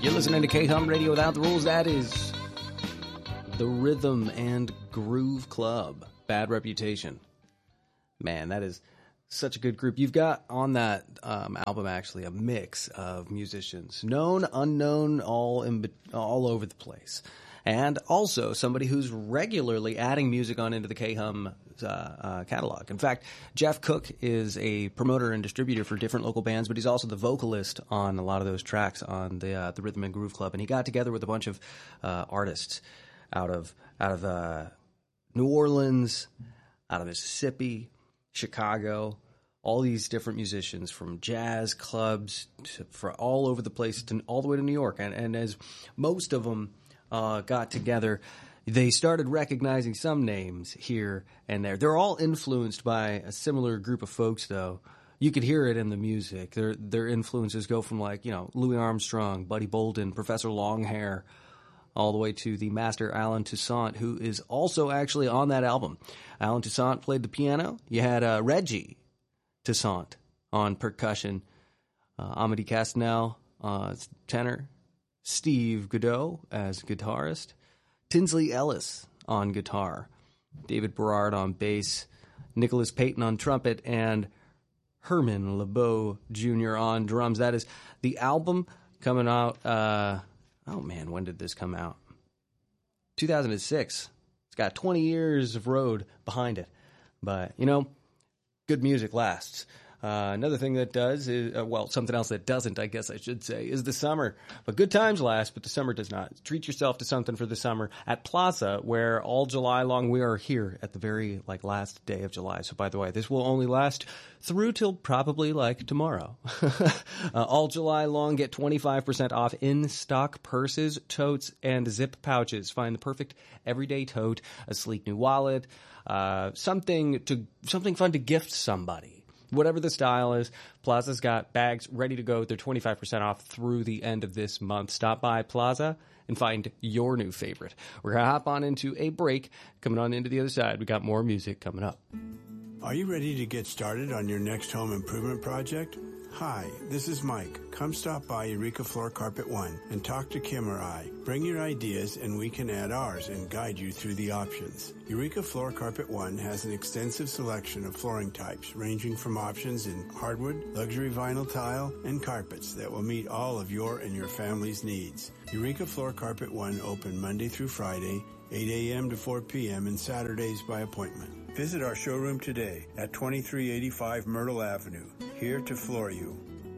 You're listening to K-Hum Radio Without the Rules. That is the Rhythm and Groove Club. Bad Reputation. Man, that is such a good group. You've got on that album actually a mix of musicians, known, unknown, all over the place. And also somebody who's regularly adding music on into the K-Hum catalog. In fact, Jeff Cook is a promoter and distributor for different local bands, but he's also the vocalist on a lot of those tracks on the Rhythm and Groove Club. And he got together with a bunch of artists out of New Orleans, out of Mississippi, Chicago, all these different musicians from jazz clubs for all over the place, all the way to New York. And as most of them got together, they started recognizing some names here and there. They're all influenced by a similar group of folks, though. You could hear it in the music. Their influences go from, like, you know, Louis Armstrong, Buddy Bolden, Professor Longhair, all the way to the master Alan Toussaint, who is also actually on that album. Alan Toussaint played the piano. You had Reggie Toussaint on percussion, Amity Casnell tenor, Steve Godot as guitarist, Tinsley Ellis on guitar, David Berard on bass, Nicholas Payton on trumpet, and Herman LeBeau Jr. on drums. That is the album coming out. When did this come out? 2006. It's got 20 years of road behind it. But, you know, good music lasts. Another thing that does is, something else that doesn't, I guess I should say, is the summer. But good times last, but the summer does not. Treat yourself to something for the summer at Plaza, where all July long we are here at the very, last day of July. So, by the way, this will only last through till probably, tomorrow. All July long, get 25% off in-stock purses, totes, and zip pouches. Find the perfect everyday tote, a sleek new wallet, something fun to gift somebody. Whatever the style is, Plaza's got bags ready to go. They're 25% off through the end of this month. Stop by Plaza and find your new favorite. We're going to hop on into a break. Coming on into the other side, we got more music coming up. Are you ready to get started on your next home improvement project? Hi, this is Mike. Come stop by Eureka Floor Carpet One and talk to Kim or I. Bring your ideas and we can add ours and guide you through the options. Eureka Floor Carpet One has an extensive selection of flooring types ranging from options in hardwood, luxury vinyl tile, and carpets that will meet all of your and your family's needs. Eureka Floor Carpet One open Monday through Friday, 8 a.m. to 4 p.m. and Saturdays by appointment. Visit our showroom today at 2385 Myrtle Avenue, here to floor you.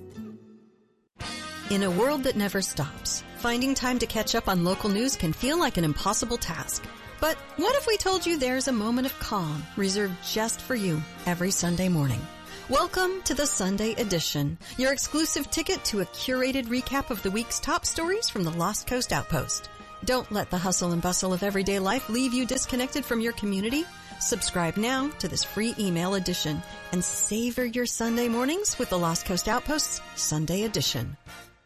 In a world that never stops, finding time to catch up on local news can feel like an impossible task. But what if we told you there's a moment of calm reserved just for you every Sunday morning? Welcome to the Sunday Edition, your exclusive ticket to a curated recap of the week's top stories from the Lost Coast Outpost. Don't let the hustle and bustle of everyday life leave you disconnected from your community. Subscribe now to this free email edition and savor your Sunday mornings with the Lost Coast Outpost's Sunday Edition.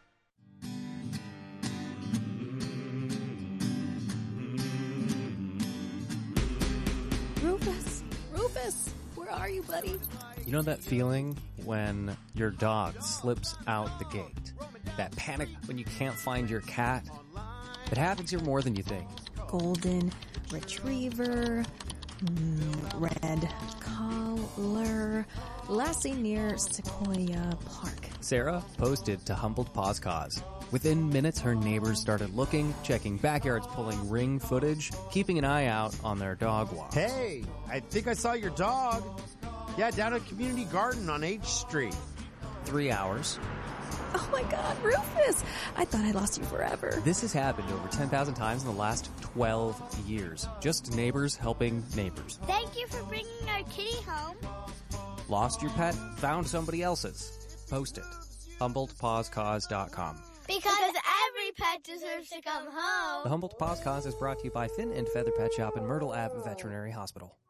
Rufus, where are you, buddy? You know that feeling when your dog slips out the gate? That panic when you can't find your cat? It happens here more than you think. Golden Retriever, Red Collar, Lassie near Sequoia Park. Sarah posted to Humboldt Paws Cause. Within minutes, her neighbors started looking, checking backyards, pulling Ring footage, keeping an eye out on their dog walks. Hey, I think I saw your dog. Yeah, down at Community Garden on H Street. 3 hours. Oh my God, Rufus! I thought I lost you forever. This has happened over 10,000 times in the last 12 years. Just neighbors helping neighbors. Thank you for bringing our kitty home. Lost your pet? Found somebody else's? Post it. HumboldtPawsCause.com. Because every pet deserves to come home. The Humboldt Paws Cause is brought to you by Fin and Feather Pet Shop and Myrtle Ave Veterinary Hospital.